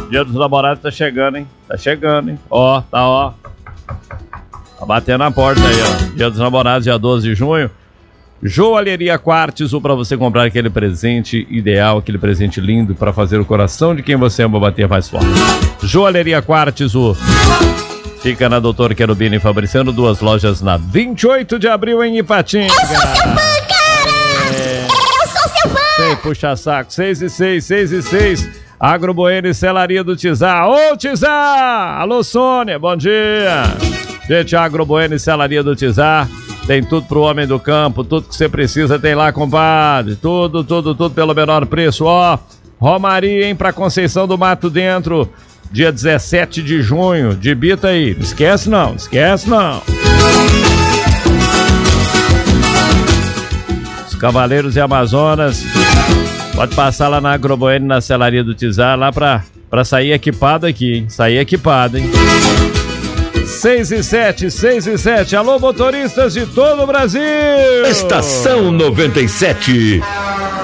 Dia dos Namorados tá chegando, hein? Tá chegando, hein? Ó. Tá batendo na porta aí, ó. Dia dos Namorados, dia 12 de junho. Joalheria Quartzo, para você comprar aquele presente ideal, aquele presente lindo para fazer o coração de quem você ama bater mais forte. Joalheria Quartzo fica na Doutor Querubini Fabriciano, 2 lojas na 28 de abril em Ipatinga. Eu sou seu fã, cara! Eu sou seu fã! Sem puxa saco, 6 e 6. Agro Bueno e Celaria do Tizá. Ô Tizá! Alô Sônia, bom dia! Gente, Agro Bueno e Celaria do Tizá. Tem tudo pro homem do campo, tudo que você precisa tem lá, compadre. Tudo pelo menor preço, ó. Romaria, hein, pra Conceição do Mato Dentro, dia 17 de junho. Debita aí, não esquece não. Os Cavaleiros e Amazonas, pode passar lá na Agroboene, na Celaria do Tizar, lá pra sair equipado aqui, hein? 6 e 7. Alô, motoristas de todo o Brasil! Estação 97.